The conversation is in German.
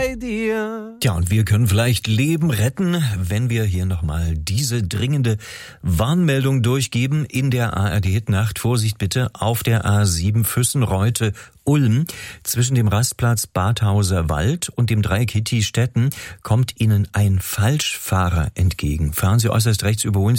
bei dir. Ja, und wir können vielleicht Leben retten, wenn wir hier nochmal diese dringende Warnmeldung durchgeben in der ARD-Nacht. Vorsicht bitte auf der A7 Füssenreute-Ulm. Zwischen dem Rastplatz Badhauser Wald und dem Dreieck Hitti-Stetten kommt Ihnen ein Falschfahrer entgegen. Fahren Sie äußerst rechts, überholen Sie